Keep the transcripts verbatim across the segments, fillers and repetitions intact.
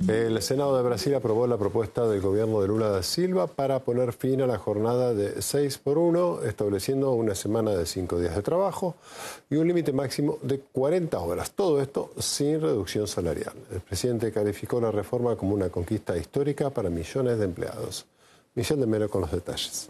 El Senado de Brasil aprobó la propuesta del gobierno de Lula da Silva para poner fin a la jornada de seis por uno, estableciendo una semana de cinco días de trabajo y un límite máximo de cuarenta horas. Todo esto sin reducción salarial. El presidente calificó la reforma como una conquista histórica para millones de empleados. Michelle de Melo con los detalles.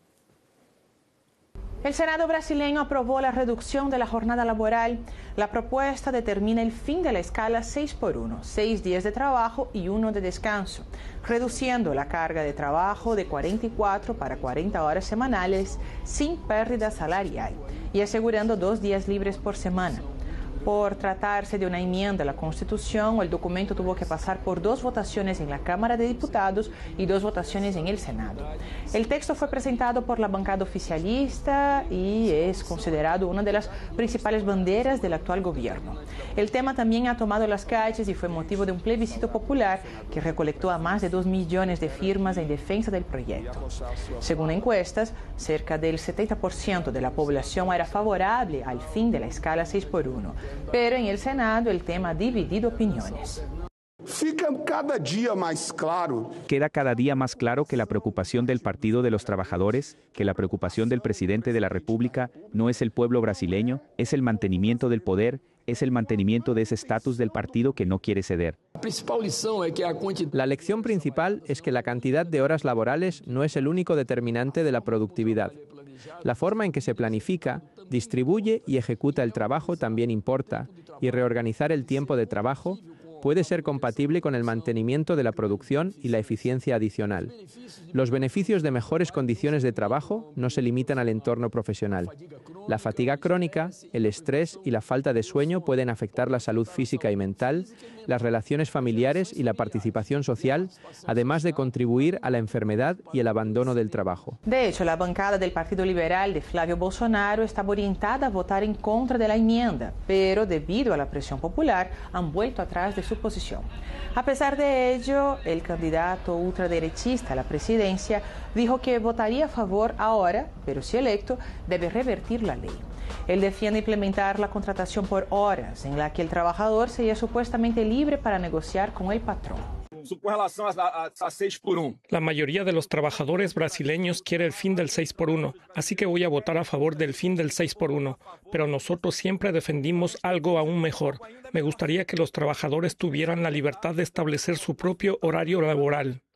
El Senado brasileño aprobó la reducción de la jornada laboral. La propuesta determina el fin de la escala seis por uno, seis días de trabajo y uno de descanso, reduciendo la carga de trabajo de cuarenta y cuatro para cuarenta horas semanales sin pérdida salarial y asegurando dos días libres por semana. Por tratarse de una enmienda a la Constitución, el documento tuvo que pasar por dos votaciones en la Cámara de Diputados y dos votaciones en el Senado. El texto fue presentado por la bancada oficialista y es considerado una de las principales banderas del actual gobierno. El tema también ha tomado las calles y fue motivo de un plebiscito popular que recolectó a más de dos millones de firmas en defensa del proyecto. Según encuestas, cerca del setenta por ciento de la población era favorable al fin de la escala seis por uno. Pero en el Senado el tema ha dividido opiniones. Fica cada día más claro. Queda cada día más claro que la preocupación del Partido de los Trabajadores, que la preocupación del presidente de la República no es el pueblo brasileño, es el mantenimiento del poder, es el mantenimiento de ese estatus del partido que no quiere ceder. La lección principal es que la cantidad de horas laborales no es el único determinante de la productividad. La forma en que se planifica, distribuye y ejecuta el trabajo también importa, y reorganizar el tiempo de trabajo puede ser compatible con el mantenimiento de la producción y la eficiencia adicional. Los beneficios de mejores condiciones de trabajo no se limitan al entorno profesional. La fatiga crónica, el estrés y la falta de sueño pueden afectar la salud física y mental, las relaciones familiares y la participación social, además de contribuir a la enfermedad y el abandono del trabajo. De hecho, la bancada del Partido Liberal de Flávio Bolsonaro estaba orientada a votar en contra de la enmienda, pero debido a la presión popular han vuelto atrás de su posición. A pesar de ello, el candidato ultraderechista a la presidencia dijo que votaría a favor ahora, pero si electo, debe revertir la ley. Él defiende implementar la contratación por horas, en la que el trabajador sería supuestamente libre para negociar con el patrón. La mayoría de los trabajadores brasileños quiere el fin del seis por uno, así que voy a votar a favor del fin del seis por uno, pero nosotros siempre defendimos algo aún mejor. Me gustaría que los trabajadores tuvieran la libertad de establecer su propio horario laboral.